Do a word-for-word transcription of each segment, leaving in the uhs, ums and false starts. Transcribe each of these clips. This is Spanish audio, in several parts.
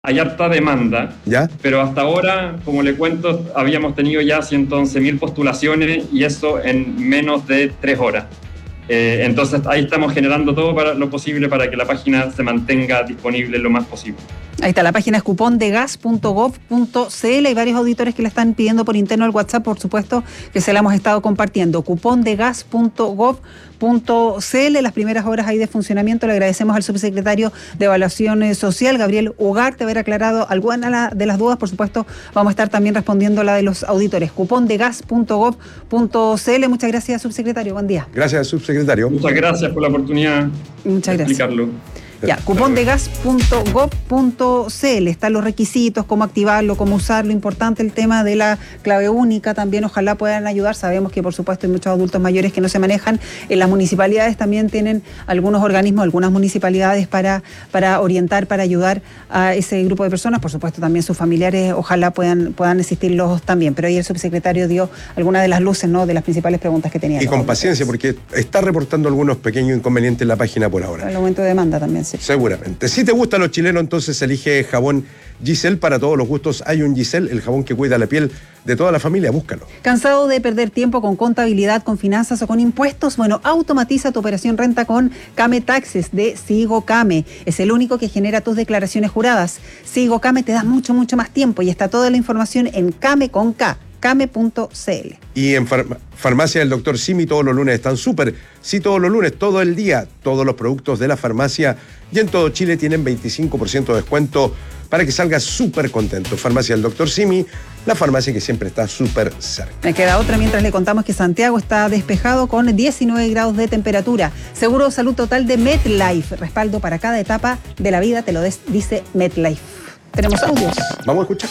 hay harta demanda, ¿ya? Pero hasta ahora, como le cuento, habíamos tenido ya ciento once mil postulaciones y eso en menos de tres horas. Eh, entonces ahí estamos generando todo para lo posible para que la página se mantenga disponible lo más posible. Ahí está, la página es cupón de gas punto gov punto c l. Hay varios auditores que la están pidiendo por interno al WhatsApp, por supuesto, que se la hemos estado compartiendo. cupón de gas punto gov punto c l, las primeras horas ahí de funcionamiento. Le agradecemos al subsecretario de Evaluación Social, Gabriel Ugarte, haber aclarado alguna de las dudas. Por supuesto, vamos a estar también respondiendo a la de los auditores. cupón de gas punto gov punto c l. Muchas gracias, subsecretario. Buen día. Gracias, subsecretario. Muchas gracias por la oportunidad Muchas de gracias. explicarlo. Ya, cupón de gas punto gov punto c l, están los requisitos, cómo activarlo, cómo usarlo. Importante el tema de la clave única, también ojalá puedan ayudar. Sabemos que por supuesto hay muchos adultos mayores que no se manejan. En las municipalidades también tienen algunos organismos, algunas municipalidades para, para orientar, para ayudar a ese grupo de personas. Por supuesto también sus familiares, ojalá puedan, puedan asistirlos también. Pero ahí el subsecretario dio algunas de las luces, ¿no?, de las principales preguntas que tenía. Y con paciencia, porque está reportando algunos pequeños inconvenientes en la página por ahora. El aumento de demanda también, sí. Seguramente. Si te gustan los chilenos, entonces elige jabón Giselle. Para todos los gustos hay un Giselle, el jabón que cuida la piel de toda la familia. Búscalo. ¿Cansado de perder tiempo con contabilidad, con finanzas o con impuestos? Bueno, automatiza tu operación renta con Came Taxes de Sigo Came. Es el único que genera tus declaraciones juradas. Sigo Came te da mucho, mucho más tiempo y está toda la información en Came con K. came punto c l. Y en far- Farmacia del Doctor Simi todos los lunes están súper. Sí, todos los lunes, todo el día, todos los productos de la farmacia y en todo Chile tienen veinticinco por ciento de descuento para que salgas súper contento. Farmacia del Doctor Simi, la farmacia que siempre está súper cerca. Me queda otra mientras le contamos que Santiago está despejado con diecinueve grados de temperatura. Seguro de salud total de MetLife. Respaldo para cada etapa de la vida, te lo des, dice MetLife. Tenemos audios. Vamos a escuchar.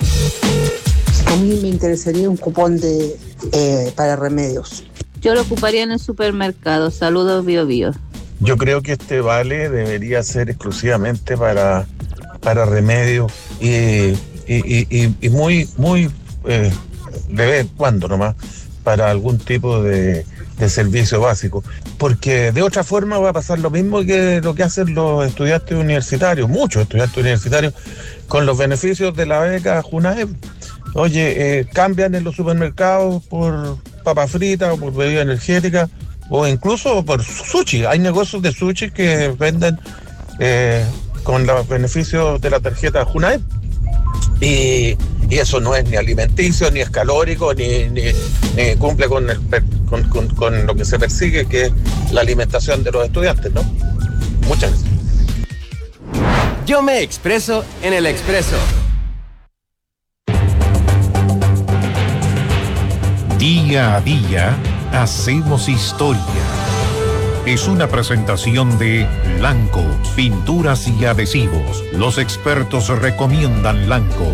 A mí me interesaría un cupón de eh, para remedios. Yo lo ocuparía en el supermercado. Saludos, Bio Bio. Yo creo que este vale debería ser exclusivamente para, para remedios y, y, y, y muy, muy eh, de vez en cuando nomás para algún tipo de, de servicio básico. Porque de otra forma va a pasar lo mismo que lo que hacen los estudiantes universitarios, muchos estudiantes universitarios, con los beneficios de la beca Junaep. Oye, eh, cambian en los supermercados por papas fritas o por bebida energética o incluso por sushi. Hay negocios de sushi que venden eh, con los beneficios de la tarjeta Junaep y, y eso no es ni alimenticio, ni es calórico, ni, ni, ni cumple con, el, con, con, con lo que se persigue, que es la alimentación de los estudiantes, ¿no? Muchas gracias. Yo me expreso en el Expreso. Día a día hacemos historia. Es una presentación de Lanco, pinturas y adhesivos. Los expertos recomiendan Lanco.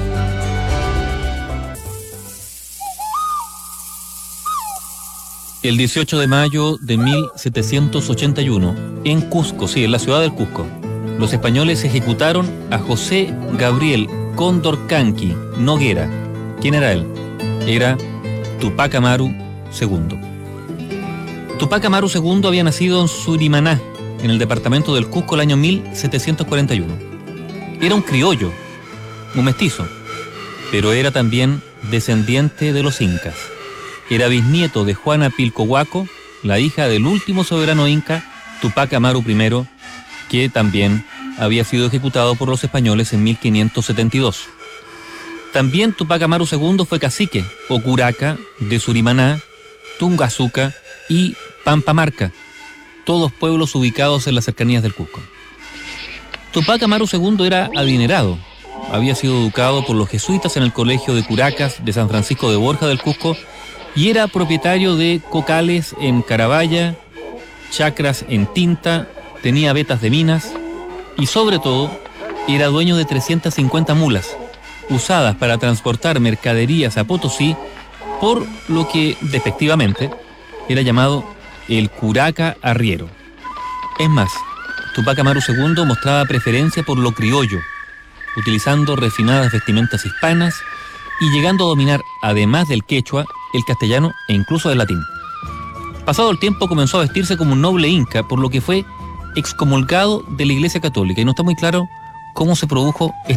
El dieciocho de mayo de mil setecientos ochenta y uno, en Cusco, sí, en la ciudad del Cusco, los españoles ejecutaron a José Gabriel Condorcanqui Noguera. ¿Quién era él? Era Tupac Amaru segundo. Tupac Amaru segundo había nacido en Surimaná, en el departamento del Cusco, el año mil setecientos cuarenta y uno. Era un criollo, un mestizo, pero era también descendiente de los incas. Era bisnieto de Juana Pilcohuaco, la hija del último soberano inca, Tupac Amaru primero, que también había sido ejecutado por los españoles en mil quinientos setenta y dos. También Tupac Amaru segundo fue cacique o curaca de Surimaná, Tungazuca y Pampamarca, todos pueblos ubicados en las cercanías del Cusco. Tupac Amaru segundo era adinerado, había sido educado por los jesuitas en el colegio de curacas de San Francisco de Borja del Cusco y era propietario de cocales en Carabaya, chacras en Tinta, tenía vetas de minas y sobre todo era dueño de trescientas cincuenta mulas, usadas para transportar mercaderías a Potosí, por lo que, despectivamente, era llamado el curaca arriero. Es más, Tupac Amaru segundo mostraba preferencia por lo criollo, utilizando refinadas vestimentas hispanas y llegando a dominar, además del quechua, el castellano e incluso el latín. Pasado el tiempo comenzó a vestirse como un noble inca, por lo que fue excomulgado de la Iglesia Católica, y no está muy claro cómo se produjo